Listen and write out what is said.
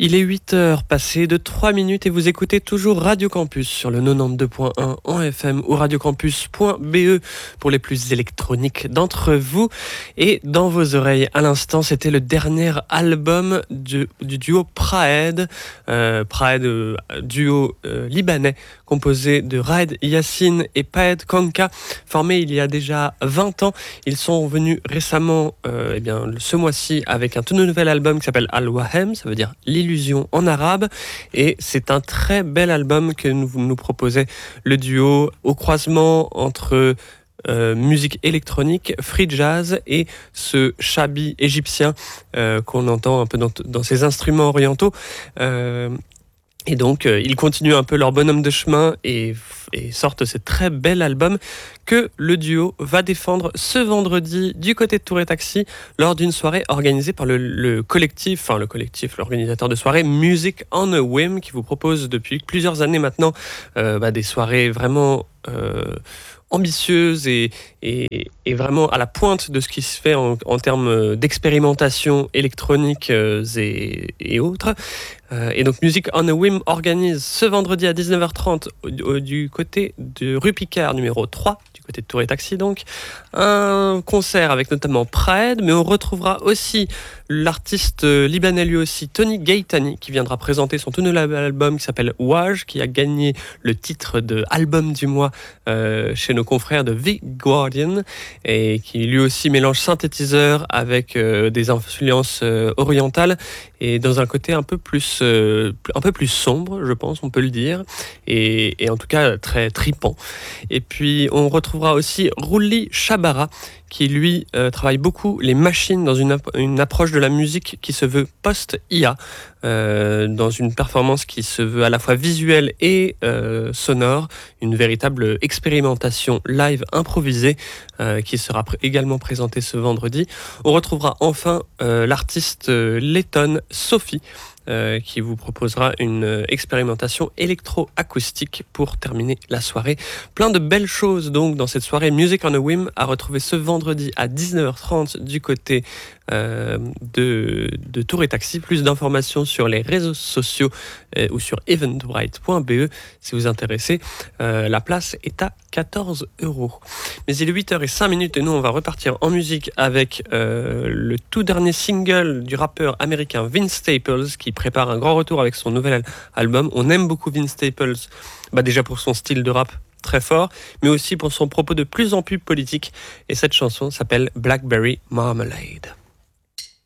Il est 8h passé de 3 minutes et vous écoutez toujours Radio Campus sur le 92.1 en FM ou radiocampus.be pour les plus électroniques d'entre vous. Et dans vos oreilles, à l'instant, c'était le dernier album du duo Praed. Duo libanais composé de Raed Yassine et Paed Kanka, formé il y a déjà 20 ans. Ils sont venus récemment, ce mois-ci, avec un tout nouvel album qui s'appelle Al-Wahem, ça veut dire l'illusion en arabe, et c'est un très bel album que nous proposait le duo au croisement entre musique électronique, free jazz et ce shabi égyptien qu'on entend un peu dans ces instruments orientaux. Et donc, ils continuent un peu leur bonhomme de chemin et sortent ce très bel album que le duo va défendre ce vendredi du côté de Tour et Taxi lors d'une soirée organisée par l'organisateur de soirée Music on a Whim, qui vous propose depuis plusieurs années maintenant des soirées vraiment ambitieuse et vraiment à la pointe de ce qui se fait en termes d'expérimentation électronique et autres. Et donc Music on a Whim organise ce vendredi à 19h30 du côté de rue Picard numéro 3, du côté de Tour et Taxi donc, un concert avec notamment Praed, mais on retrouvera aussi l'artiste libanais lui aussi, Tony Gaitani, qui viendra présenter son tout nouvel album qui s'appelle Waj, qui a gagné le titre de album du mois chez nos confrères de The Guardian, et qui lui aussi mélange synthétiseur avec des influences orientales et dans un côté un peu plus sombre, je pense, on peut le dire, et en tout cas très tripant. Et puis on retrouvera aussi Rouli Chabara, qui lui travaille beaucoup les machines dans une approche de la musique qui se veut post-IA, dans une performance qui se veut à la fois visuelle et sonore, une véritable expérimentation live improvisée qui sera également présentée ce vendredi. On retrouvera enfin l'artiste lettonne Sophie, qui vous proposera une expérimentation électro-acoustique pour terminer la soirée. Plein de belles choses donc dans cette soirée Music on a Whim à retrouver ce vendredi à 19h30 du côté de Tour et Taxi. Plus d'informations sur les réseaux sociaux ou sur eventbrite.be si vous intéressez. La place est à 14€. Mais il est 8h05 et nous on va repartir en musique avec le tout dernier single du rappeur américain Vince Staples, qui prépare un grand retour avec son nouvel album. On aime beaucoup Vince Staples, déjà pour son style de rap très fort, mais aussi pour son propos de plus en plus politique. Et cette chanson s'appelle Blackberry Marmalade.